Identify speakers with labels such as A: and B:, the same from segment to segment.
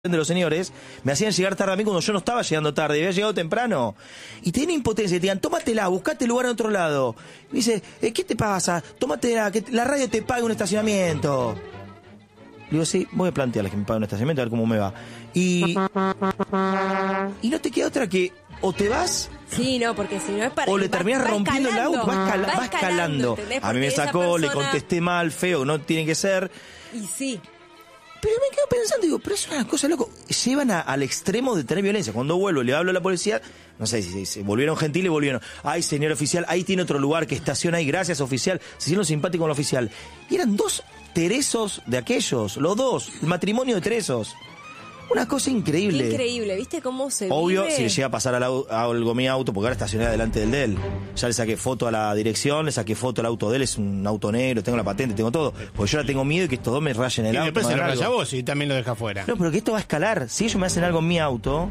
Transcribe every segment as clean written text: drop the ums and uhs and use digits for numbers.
A: de los señores, me hacían llegar tarde a mí cuando yo no estaba llegando tarde, había llegado temprano. Y tenía impotencia, te digan, tómatela, buscate lugar en otro lado. Y me dice, ¿qué te pasa? Tómatela, que la radio te pague un estacionamiento. Le digo, sí, voy a plantearle que me pague un estacionamiento, a ver cómo me va. Y no te queda otra que o te vas...
B: Sí, no, porque si no es para...
A: O le terminás rompiendo el auto, va escalando. A mí me sacó, le contesté mal, feo, no tiene que ser.
B: Y sí.
A: Pero me quedo pensando, digo, pero es una cosa, loco. Llevan al extremo de tener violencia. Cuando vuelvo, le hablo a la policía, no sé si se volvieron gentiles, volvieron. Ay, señor oficial, ahí tiene otro lugar que estaciona ahí, gracias, oficial. Se hicieron simpáticos con el oficial. Y eran dos teresos de aquellos, los dos, el matrimonio de teresos. Una cosa increíble.
B: Qué increíble, ¿viste cómo se
A: Obvio,
B: vive?
A: si le llega a pasar algo mi auto, porque ahora estacioné delante del de él. Ya le saqué foto a la dirección, le saqué foto al auto de él, es un auto negro, tengo la patente, tengo todo. Porque yo ahora tengo miedo de que estos dos me rayen el
C: y
A: auto.
C: después se lo raya
A: algo.
C: vos y también lo deja fuera.
A: No, pero que esto va a escalar. Si ellos me hacen algo en mi auto,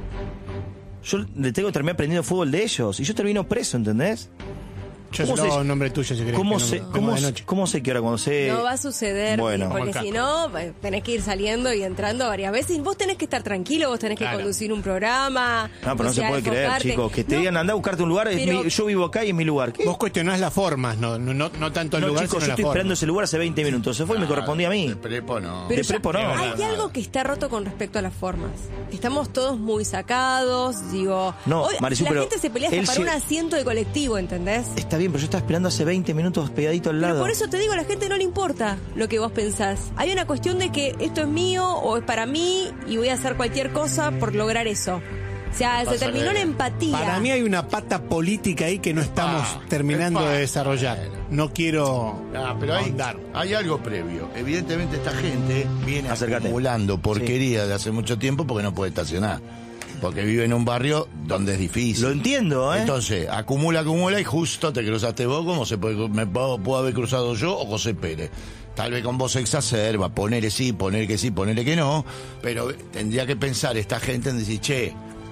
A: yo le tengo que terminar aprendiendo fútbol de ellos. Y yo termino preso, ¿entendés?
C: Yo sé el nombre tuyo si querés.
A: ¿Cómo sé que ahora cuando sé...?
B: No va a suceder,
A: bueno,
B: porque si no, tenés que ir saliendo y entrando varias veces. Y vos tenés que estar tranquilo, vos tenés que conducir un programa.
A: No, pero no se puede creer, chicos. Que te digan, anda a buscarte un lugar, pero... yo vivo acá y es mi lugar. ¿Qué?
C: Vos cuestionás las formas, no tanto el lugar,
A: chicos,
C: sino
A: yo estoy esperando ese lugar hace 20 minutos. Se fue y me correspondía a mí.
D: De prepo no.
B: Pero
A: de prepo no.
B: Hay algo que está roto con respecto a las formas. Estamos todos muy sacados, digo...
A: No,
B: hoy,
A: Marisu,
B: la
A: pero
B: gente se pelea hasta para un asiento de colectivo, ¿entendés?
A: Está bien, pero yo estaba esperando hace 20 minutos pegadito al lado.
B: Pero por eso te digo, a la gente no le importa lo que vos pensás. Hay una cuestión de que esto es mío o es para mí y voy a hacer cualquier cosa por lograr eso. O sea, se terminó en empatía.
C: Para mí hay una pata política ahí que no estamos terminando de desarrollar. No quiero
D: pero hay algo previo. Evidentemente esta gente viene acumulando porquería de hace mucho tiempo porque no puede estacionar. Porque vive en un barrio donde es difícil.
A: Lo entiendo, ¿eh?
D: Entonces, acumula y justo te cruzaste vos como me puedo haber cruzado yo o José Pérez. Tal vez con vos se exacerba, ponele sí, ponele que no, pero tendría que pensar esta gente en decir, che,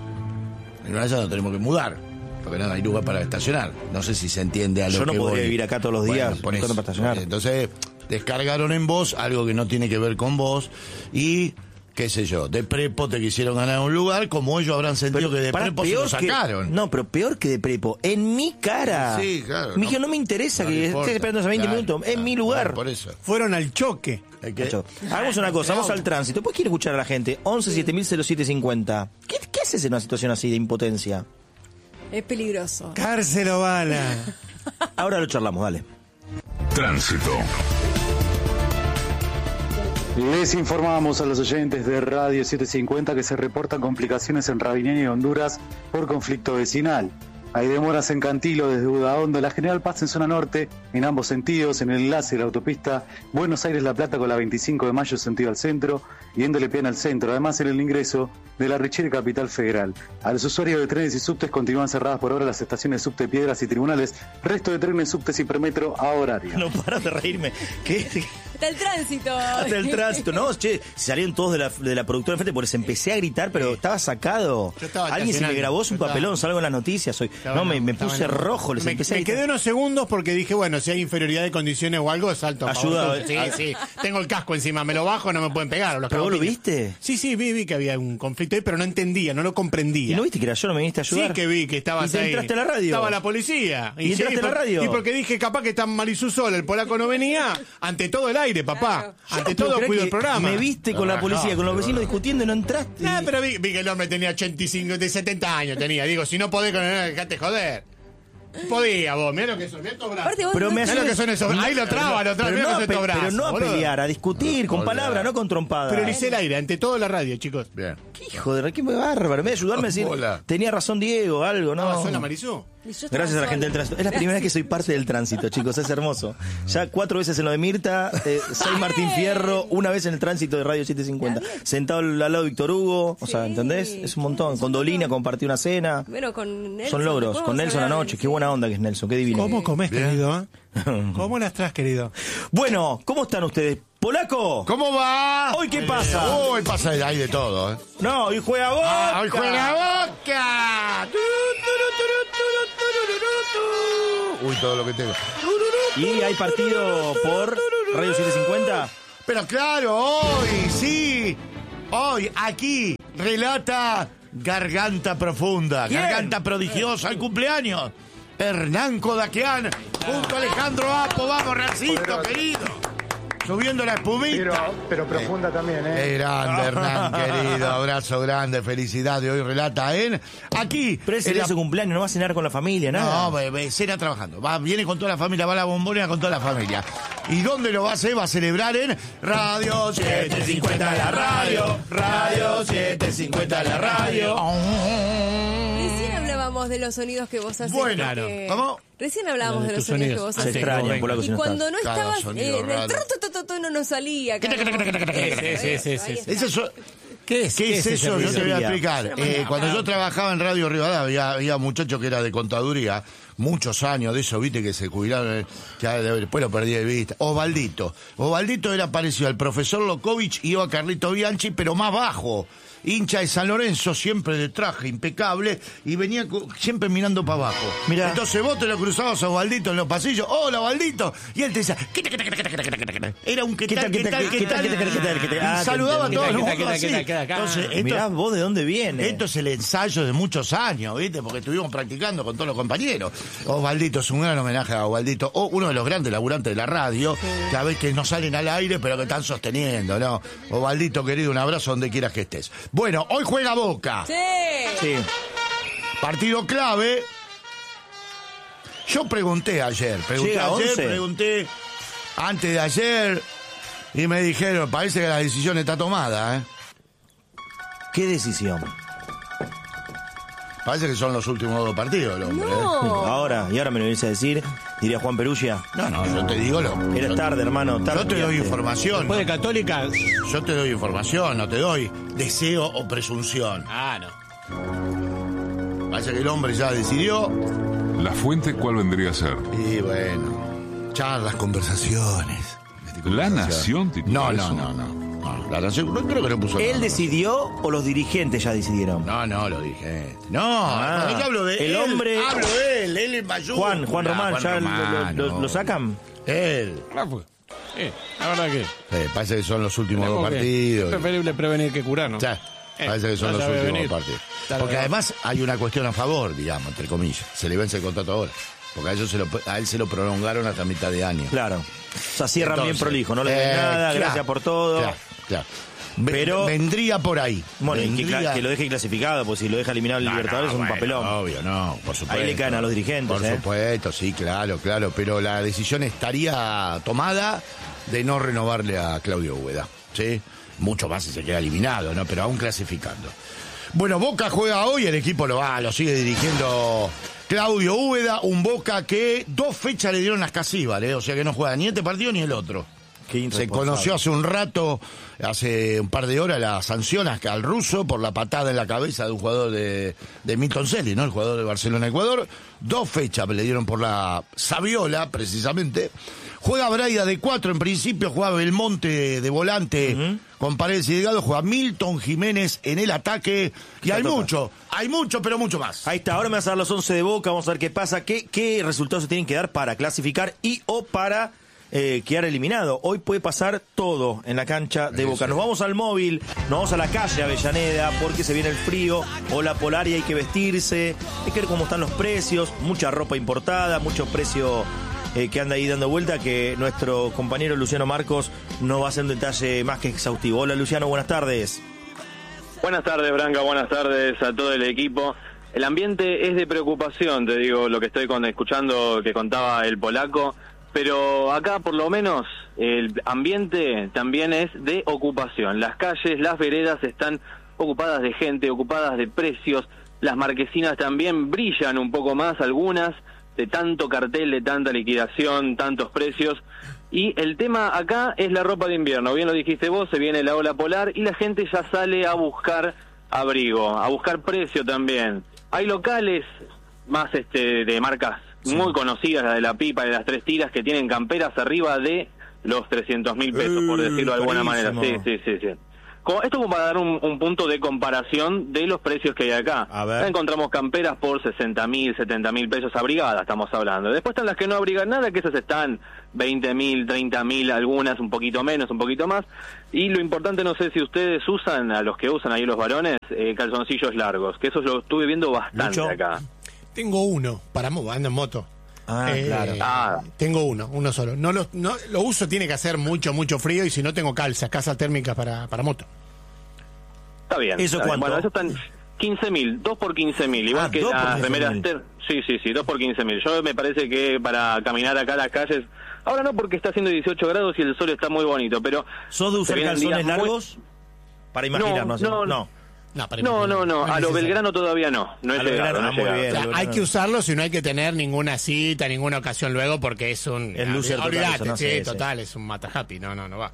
D: en una de esas no tenemos que mudar, porque no hay lugar para estacionar. No sé si se entiende a lo que
A: yo no podría
D: voy.
A: Vivir acá todos los días
D: por eso,
A: para estacionar.
D: Entonces, descargaron en vos algo que no tiene que ver con vos y... qué sé yo, de prepo te quisieron ganar un lugar, como ellos habrán sentido que de prepo se lo sacaron.
A: No, pero peor que de prepo, en mi cara.
D: Sí, claro.
A: Me dijo, no me interesa que estés esperando hace 20 minutos, en mi lugar.
D: Por eso.
C: Fueron al choque.
A: Hagamos una cosa, vamos al tránsito. Pues quiere escuchar a la gente. 11-7000-0750. ¿Qué haces en una situación así de impotencia?
B: Es peligroso.
C: Cárcel o bala.
A: Ahora lo charlamos, dale.
E: Tránsito.
F: Les informamos a los oyentes de Radio 750 que se reportan complicaciones en Rabiniani y Honduras por conflicto vecinal. Hay demoras en Cantilo desde Udaondo, la General Paz en zona norte, en ambos sentidos, en el enlace de la autopista Buenos Aires-La Plata con la 25 de mayo sentido al centro y en Lepian al centro, además en el ingreso de la Richeri Capital Federal. A los usuarios de trenes y subtes continúan cerradas por ahora las estaciones subte Piedras y Tribunales, resto de trenes, subtes y premetro a horario.
A: No paro de reírme. ¿Qué?
B: Hasta el tránsito.
A: Hasta el tránsito. No, che, salieron todos de la productora enfrente porque les empecé a gritar, pero estaba sacado. Alguien se me grabó un papelón, salgo en las noticias hoy. Me puse rojo, les empecé a gritar.
C: Me quedé unos segundos porque dije, bueno, si hay inferioridad de condiciones o algo, salto a
A: ayuda.
C: Sí. Tengo el casco encima, me lo bajo, no me pueden pegar.
A: ¿Pero vos lo viste?
C: Sí, vi que había un conflicto ahí, pero no entendía, no lo comprendía.
A: ¿Y no viste que era yo, no me viniste a ayudar?
C: Sí que vi que estabas ahí.
A: ¿Y entraste a la radio?
C: Estaba la policía.
A: ¿Y entraste a la radio?
C: Y porque dije, capaz que está Marisú sola, el polaco no venía. Ante todo el aire, papá. Ante todo cuido el programa.
A: Me viste con la policía, con los vecinos discutiendo y no entraste.
C: Pero vi que el hombre tenía 70 años tenía. Digo, si no podés con el dejate joder. Podía vos, mirá lo que son, mirá estos brazos.
A: Pero
C: mirá lo que son esos. Ahí lo traba,
A: pero no a pelear, a discutir, con palabras, no con trompadas.
C: Pero le hice el aire, ante todo la radio, chicos.
D: Bien.
A: ¿Qué hijo de qué bárbaro? Me ayudarme a decir, tenía razón Diego, algo, ¿no?
C: ¿Suena Marisú?
A: Gracias a la gente del tránsito. Es la primera vez que soy parte del tránsito, chicos, es hermoso. Ya 4 veces en lo de Mirta, 6 Martín Fierro, una vez en el tránsito de Radio 750. Sentado al lado de Víctor Hugo, o sea, ¿entendés? Es un montón. Con Dolina compartí una cena.
B: Bueno, con Nelson.
A: Son logros. Con Nelson anoche, qué buena onda que es Nelson, qué divino.
C: ¿Cómo comés, querido? ¿Cómo las traes, querido?
A: Bueno, ¿cómo están ustedes? ¿Polaco?
D: ¿Cómo va?
A: ¿Hoy qué pasa?
D: Hoy pasa hay de todo, ¿eh?
A: No, hoy juega Boca.
D: Hoy juega Boca. Uy, todo lo que tengo.
A: ¿Y hay partido por Radio 750?
D: Pero claro, hoy sí. Hoy, aquí, relata Garganta Profunda,
A: ¿Quién?
D: Garganta Prodigiosa, el cumpleaños. Hernán Kodakian, junto a Alejandro Apo, vamos, Rancito, querido. Subiendo la espumita.
G: Pero profunda también, ¿eh?
D: Qué grande, Hernán, querido. Abrazo grande, felicidades. Hoy relata en aquí.
A: Pero ese día es su cumpleaños, no va a cenar con la familia, nada.
D: No, cena trabajando. Viene con toda la familia, va a la bombonera con toda la familia. ¿Y dónde lo va a hacer? Va a celebrar en Radio 750 la radio. Radio 750 la radio.
B: Recién hablábamos de los sonidos que vos haces.
D: Bueno,
B: porque-
D: ¿cómo?
B: Recién hablábamos de los
C: tus
B: sonidos que
C: sonidos.
B: vos
A: Se
B: haces.
A: extraña, por
B: Y cuando no
D: Cada
B: estabas,
D: sonido
B: el
D: raro.
B: no nos salía.
C: Sí.
D: ¿Qué es
C: ese
D: eso? Yo te voy a
A: sería?
D: explicar. Cuando yo trabajaba en Radio Rivadavia, había muchachos que era de contaduría, muchos años de eso, viste, que se jubilaron, ya después lo perdí de vista. Osvaldito era parecido al profesor Lokovich y yo a Carlito Bianchi, pero más bajo. Hincha de San Lorenzo, siempre de traje, impecable, y venía siempre mirando para abajo.
A: Mirá.
D: Entonces vos te lo cruzabas a Osvaldito en los pasillos, hola Osvaldito, y él te decía, era un qué tal. Y saludaba a todos los mundo así. Entonces,
A: Mirá vos de dónde viene.
D: esto es el ensayo de muchos años, ¿viste? Porque estuvimos practicando con todos los compañeros. Osvaldito, es un gran homenaje a Osvaldito, uno de los grandes laburantes de la radio, que a veces no salen al aire, pero que están sosteniendo, ¿no? Osvaldito, querido, un abrazo donde quieras que estés. Bueno, hoy juega Boca.
B: Sí.
A: Sí.
D: Partido clave. Yo pregunté ayer,
A: Llega 11.
D: pregunté antes de ayer, y me dijeron, parece que la decisión está tomada, ¿eh?
A: ¿Qué decisión?
D: Parece que son los últimos 2 partidos, el hombre.
B: No.
A: Ahora me lo vienes a decir, diría Juan Perugia.
D: No, yo te digo lo.
A: Era tarde, hermano, tarde.
D: Yo te doy información.
C: Después de Católica.
D: Yo te doy información, no te doy deseo o presunción.
C: Ah, no.
D: Parece que el hombre ya decidió.
E: ¿La fuente cuál vendría a ser?
D: Y bueno, charlas, conversaciones.
E: La Nación titula
D: No.
E: eso.
D: La Nación, no creo que no puso
A: ¿Él
D: nada.
A: decidió o los dirigentes ya decidieron?
D: No, lo dije. No,
A: Ah,
D: yo hablo de
A: el
D: él.
A: hombre-
D: Hablo de él en mayúscula.
A: Juan Román,
D: Juan
A: ¿ya
D: Román, no.
A: lo sacan?
D: Él.
C: La verdad que.
D: Parece que son los últimos 2 partidos.
C: Es preferible prevenir que curar, ¿no?
D: Ya, parece que son
C: no
D: los
C: sabe
D: últimos
C: venir.
D: partidos.
C: Dale,
D: Porque
C: dale.
D: además hay una cuestión a favor, digamos, entre comillas. Se le vence el contrato ahora. Porque a él se lo prolongaron hasta mitad de año.
A: Claro. O sea, cierran bien
D: Entonces,
A: prolijo, no le den nada,
D: claro,
A: gracias por todo.
D: Claro.
A: Pero-
D: Vendría por ahí.
A: Bueno, y
D: Vendría-
A: que lo deje clasificado, pues si lo deja eliminado el
D: No,
A: Libertadores es un
D: bueno,
A: papelón.
D: Obvio, no, por supuesto.
A: Ahí le caen a los dirigentes,
D: Por supuesto, sí, claro. Pero la decisión estaría tomada de no renovarle a Claudio Úbeda, ¿sí? Mucho más si se queda eliminado, ¿no? Pero aún clasificando. Bueno, Boca juega hoy, el equipo lo sigue dirigiendo Claudio Úbeda, un Boca que 2 fechas le dieron las casíbales, o sea que no juega ni este partido ni el otro.
A: Qué
D: Se
A: irresponsable.
D: conoció hace un rato, hace un par de horas, la sanción al ruso por la patada en la cabeza de un jugador de Milton Celi, ¿no? El jugador de Barcelona, Ecuador. 2 fechas le dieron por la Saviola, precisamente. Juega Braida de 4, en principio juega Belmonte de volante con Paredes y Delgado, juega Milton Jiménez en el ataque. Y hay mucho, pero mucho más.
A: Ahí está, ahora me vas a dar los 11 de Boca, vamos a ver qué pasa, qué resultados se tienen que dar para clasificar y o para quedar eliminado. Hoy puede pasar todo en la cancha de Boca. Nos vamos al móvil, nos vamos a la calle Avellaneda porque se viene el frío o la polar y hay que vestirse, hay que ver cómo están los precios, mucha ropa importada, mucho precio que anda ahí dando vuelta, que nuestro compañero Luciano Marcos nos va a hacer un detalle más que exhaustivo. Hola Luciano, buenas tardes.
H: Buenas tardes, Branca, buenas tardes a todo el equipo. El ambiente es de preocupación, te digo, lo que estoy escuchando que contaba el polaco, pero acá por lo menos el ambiente también es de ocupación. Las calles, las veredas están ocupadas de gente, ocupadas de precios, las marquesinas también brillan un poco más, algunas, de tanto cartel, de tanta liquidación, tantos precios. Y el tema acá es la ropa de invierno, bien lo dijiste vos, se viene la ola polar y la gente ya sale a buscar abrigo, a buscar precio también. Hay locales más de marcas muy conocidas, la de La Pipa, de las 3 Tiras, que tienen camperas arriba de los 300.000 pesos, por decirlo de alguna manera.
A: carísimo.
H: Sí. Esto como para dar un punto de comparación de los precios que hay acá.
A: A ver.
H: Acá encontramos camperas por 60.000, 70.000 pesos abrigadas, estamos hablando. Después están las que no abrigan nada, que esas están 20.000, 30.000, algunas un poquito menos, un poquito más. Y lo importante, no sé si ustedes usan, a los que usan ahí los varones, calzoncillos largos, que eso lo estuve viendo bastante
A: Lucho.
H: acá.
C: Tengo uno, ando en moto.
A: Claro.
C: Tengo uno solo. No lo uso, tiene que hacer mucho frío, y si no tengo casa térmica para moto.
H: Está bien.
A: ¿Eso
H: está bien.
A: cuánto?
H: Bueno, eso están 15.000, 2 por 15.000, igual que
A: 2 por
H: las remeras
A: 15.000.
H: Sí, 2 por 15.000. Yo me parece que para caminar acá a las calles, ahora no porque está haciendo 18 grados y el sol está muy bonito, pero...
A: ¿Sos de usar
H: se vienen
A: calzones
H: días muy-
A: largos? Para imaginarnos.
H: No.
C: No,
H: A lo Belgrano todavía no he
A: A lo
H: llegado.
A: Belgrano,
H: no he
A: muy
H: llegado.
A: bien.
C: O sea,
A: Belgrano.
C: hay que usarlos y no hay que tener ninguna cita, ninguna ocasión luego, porque es un...
A: Es loser total,
C: olvídate,
A: eso, no
C: sí,
A: sé,
C: total, es un mata happy, no va.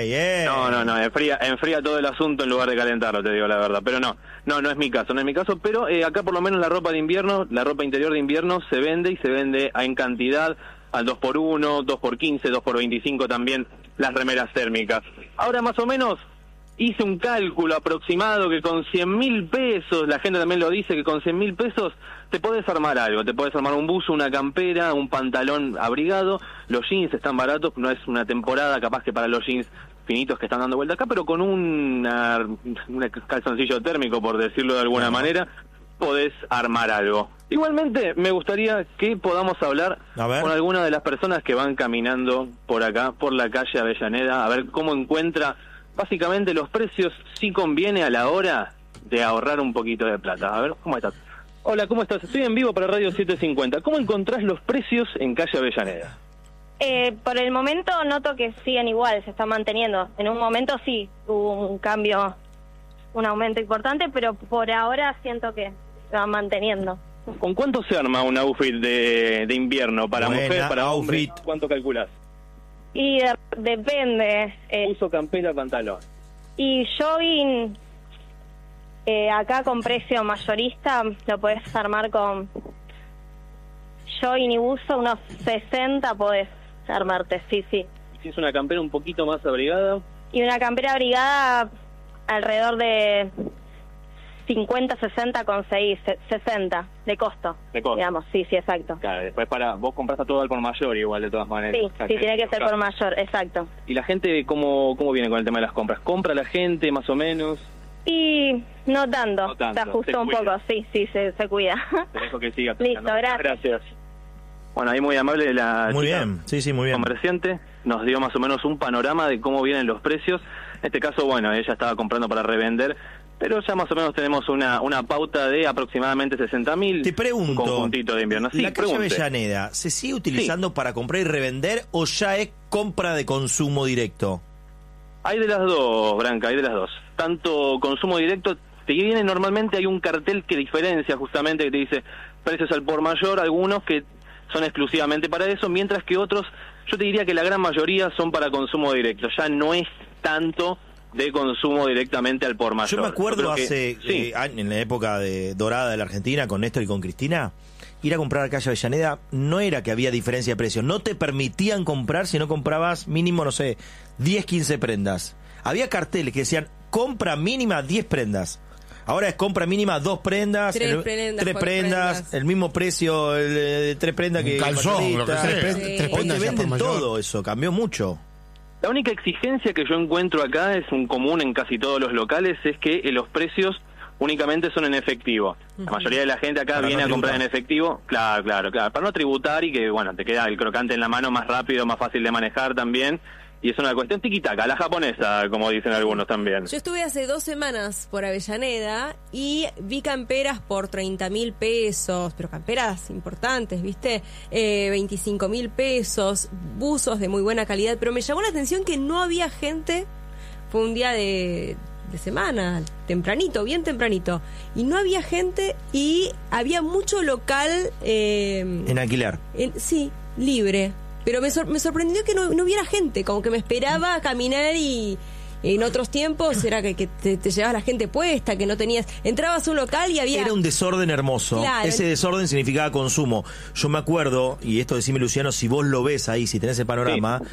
H: No, enfría todo el asunto en lugar de calentarlo, te digo la verdad. Pero no es mi caso, pero acá por lo menos la ropa de invierno, la ropa interior de invierno se vende y se vende en cantidad, al 2x1, 2x15, 2x25 también, las remeras térmicas. Ahora más o menos hice un cálculo aproximado que con 100.000 pesos, la gente también lo dice, que con 100.000 pesos te podés armar algo, te podés armar un buzo, una campera, un pantalón abrigado, los jeans están baratos, no es una temporada capaz que para los jeans finitos que están dando vuelta acá, pero con un calzoncillo térmico, por decirlo de alguna manera, podés armar algo. Igualmente, me gustaría que podamos hablar con alguna de las personas que van caminando por acá, por la calle Avellaneda, a ver cómo encuentra básicamente los precios, si conviene a la hora de ahorrar un poquito de plata. A ver, ¿cómo estás? Hola, ¿cómo estás? Estoy en vivo para Radio 750. ¿Cómo encontrás los precios en calle Avellaneda?
G: Por el momento noto que siguen igual, se están manteniendo. En un momento sí, hubo un cambio, un aumento importante, pero por ahora siento que se van manteniendo.
H: ¿Con cuánto se arma un outfit de invierno para mujer, para hombre? ¿Cuánto calculás?
G: Y depende.
H: Uso campera, pantalón.
G: Y jogging, acá con precio mayorista, lo podés armar con jogging y buzo, unos 60 podés armarte, sí.
H: Si es una campera un poquito más abrigada.
G: Y una campera abrigada alrededor de 50, 60 con 60 de costo. Digamos, sí, exacto.
H: Claro, después vos compraste todo al por mayor igual, de todas maneras.
G: Sí, tiene que ser por mayor, exacto.
H: ¿Y la gente cómo viene con el tema de las compras? ¿Compra la gente más o menos?
G: Y no tanto, se ajustó un poco, sí, se cuida.
H: Te dejo que siga.
G: Listo, gracias.
H: Bueno, ahí muy amable la
A: muy bien, sí, muy bien.
H: Comerciante nos dio más o menos un panorama de cómo vienen los precios. En este caso, bueno, ella estaba comprando para revender, pero ya más o menos tenemos una pauta de aproximadamente 60.000.
A: Te pregunto,
H: un conjuntito de invierno. Sí,
A: ¿la calle Avellaneda se sigue utilizando para comprar y revender o ya es compra de consumo directo?
H: Hay de las dos, Branca, hay de las dos. Tanto consumo directo, te viene normalmente, hay un cartel que diferencia justamente, que te dice precios al por mayor, algunos que son exclusivamente para eso, mientras que otros, yo te diría que la gran mayoría son para consumo directo, ya no es tanto de consumo directamente al por mayor.
A: Yo me acuerdo en la época dorada de la Argentina, con Néstor y con Cristina, ir a comprar a calle Avellaneda no era que había diferencia de precio, no te permitían comprar si no comprabas mínimo, no sé, 10, 15 prendas. Había carteles que decían compra mínima 10 prendas. Ahora es compra mínima 2 prendas, 3 prendas, el mismo precio de 3 prendas que
D: calzón, lo que sea.
A: Hoy te venden todo eso, cambió mucho.
H: La única exigencia que yo encuentro acá, es un común en casi todos los locales, es que los precios únicamente son en efectivo. La mayoría de la gente acá viene a comprar en efectivo, claro, para no tributar y que, bueno, te queda el crocante en la mano más rápido, más fácil de manejar también. Y es una cuestión tiquitaca, la japonesa, como dicen algunos también.
B: Yo estuve hace 2 semanas por Avellaneda y vi camperas por 30.000 pesos, pero camperas importantes, ¿viste? 25.000 pesos, buzos de muy buena calidad, pero me llamó la atención que no había gente. Fue un día de semana, tempranito, bien tempranito, y no había gente y había mucho local...
A: en alquiler.
B: Sí, libre. Pero me sorprendió que no hubiera gente, como que me esperaba caminar y en otros tiempos era que te llevabas la gente puesta, que no tenías... Entrabas a un local y había...
A: Era un desorden hermoso. Claro. Ese desorden significaba consumo. Yo me acuerdo, y esto decime Luciano, si vos lo ves ahí, si tenés el panorama,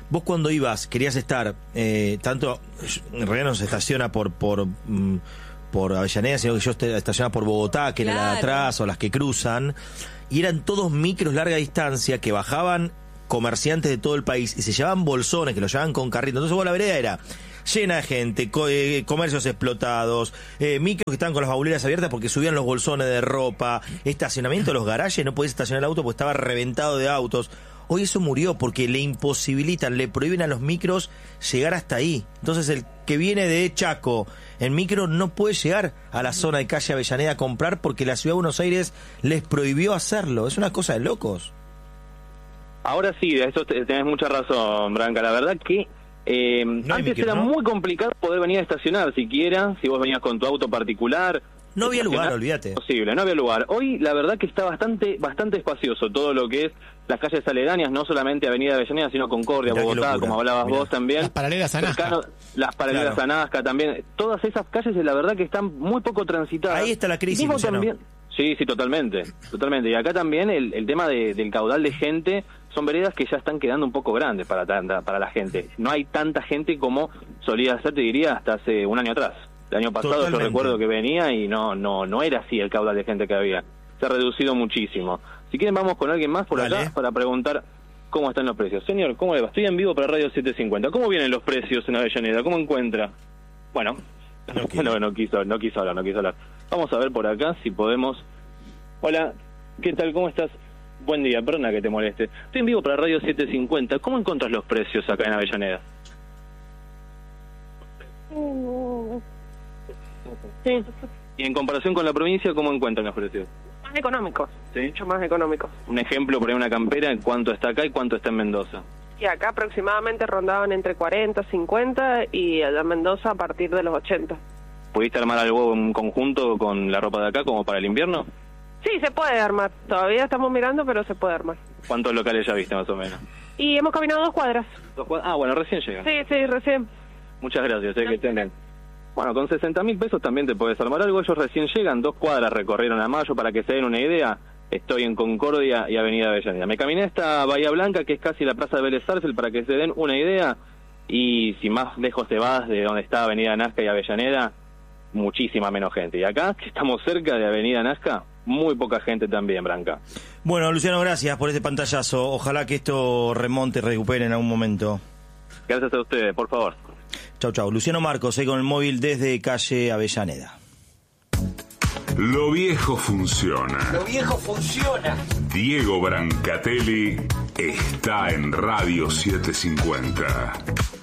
A: vos cuando ibas, querías estar, tanto, en realidad no se estaciona por Avellaneda, sino que yo estacionaba por Bogotá, que era la de atrás, o las que cruzan, y eran todos micros larga distancia que bajaban comerciantes de todo el país y se llevaban bolsones, que los llevaban con carrito. Entonces vos, la vereda era llena de gente, comercios explotados, micros que estaban con las bauleras abiertas porque subían los bolsones de ropa, estacionamiento de los garajes, no podías estacionar el auto porque estaba reventado de autos. Hoy eso murió porque le imposibilitan, le prohíben a los micros llegar hasta ahí. Entonces el que viene de Chaco en micro no puede llegar a la zona de calle Avellaneda a comprar porque la Ciudad de Buenos Aires les prohibió hacerlo. Es una cosa de locos.
H: Ahora sí, de eso tenés mucha razón, Branca. La verdad que antes era muy complicado poder venir a estacionar siquiera, si vos venías con tu auto particular.
A: No había lugar, olvídate.
H: Posible, no había lugar. Hoy la verdad que está bastante espacioso todo lo que es las calles aledañas, no solamente Avenida Avellaneda, sino Concordia, Bogotá, como hablabas vos también.
C: Las paralelas a Nazca.
H: Las paralelas a Nazca también. Todas esas calles, la verdad que están muy poco transitadas.
A: Ahí está la crisis,
H: también. Sí, totalmente. Y acá también el tema del caudal de gente, son veredas que ya están quedando un poco grandes para la gente. No hay tanta gente como solía ser, te diría, hasta hace un año atrás. El año pasado yo recuerdo que venía y no era así el caudal de gente que había. Se ha reducido muchísimo. Si quieren vamos con alguien más por acá para preguntar cómo están los precios. Señor, ¿cómo le va? Estoy en vivo para Radio 750. ¿Cómo vienen los precios en Avellaneda? ¿Cómo encuentra? Bueno, no quiso hablar. Vamos a ver por acá si podemos... Hola, ¿qué tal? ¿Cómo estás? Buen día, perdona que te moleste. Estoy en vivo para Radio 750. ¿Cómo encontrás los precios acá en Avellaneda?
I: Sí.
H: Y en comparación con la provincia, ¿cómo encuentran los precios?
I: Más económicos.
H: ¿Sí?
I: Mucho más económicos.
H: Un ejemplo, por ahí una campera, ¿cuánto está acá y cuánto está en Mendoza?
I: Y acá aproximadamente rondaban entre 40, 50 y allá en Mendoza a partir de los 80.
H: ¿Pudiste armar algo en conjunto con la ropa de acá como para el invierno?
I: Sí, se puede armar. Todavía estamos mirando, pero se puede armar.
H: ¿Cuántos locales ya viste más o menos?
I: Y hemos caminado 2 cuadras.
H: Ah, bueno, recién llegan.
I: Sí, recién.
H: Muchas gracias, que tengan. Bueno, con 60.000 pesos también te puedes armar algo. Ellos recién llegan, 2 cuadras recorrieron a Mayo. Para que se den una idea, estoy en Concordia y Avenida Avellaneda. Me caminé hasta Bahía Blanca, que es casi la plaza de Vélez Sarsfield, para que se den una idea. Y si más lejos te vas de donde está Avenida Nazca y Avellaneda, muchísima menos gente. Y acá, que estamos cerca de Avenida Nazca, muy poca gente también, Branca.
A: Bueno, Luciano, gracias por este pantallazo. Ojalá que esto remonte y recupere en algún momento.
H: Gracias a ustedes, por favor.
A: Chau. Luciano Marcos, con el móvil desde calle Avellaneda.
E: Lo viejo funciona. Diego Brancatelli está en Radio 750.